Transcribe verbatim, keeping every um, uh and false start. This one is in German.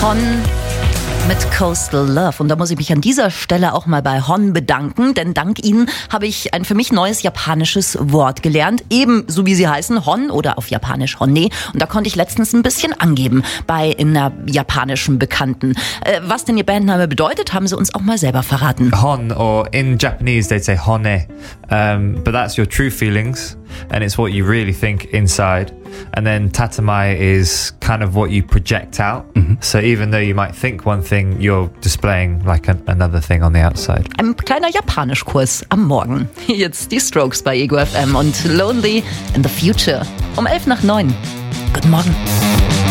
Hon mit Coastal Love. Und da muss ich mich an dieser Stelle auch mal bei Hon bedanken, denn dank ihnen habe ich ein für mich neues japanisches Wort gelernt, ebenso wie sie heißen, Hon oder auf Japanisch Honne. Und da konnte ich letztens ein bisschen angeben bei einer japanischen Bekannten. Äh, was denn ihr Bandname bedeutet, haben sie uns auch mal selber verraten. Hon, or in Japanese they'd say Honne, um, but that's your true feelings and it's what you really think inside. And then Tatamai is kind of what you project out. Mm-hmm. So even though you might think one thing, you're displaying like an, another thing on the outside. Ein kleiner Japanischkurs am Morgen. Jetzt die Strokes bei Ego F M und Lonely in the Future. Um elf nach neun. Guten Morgen.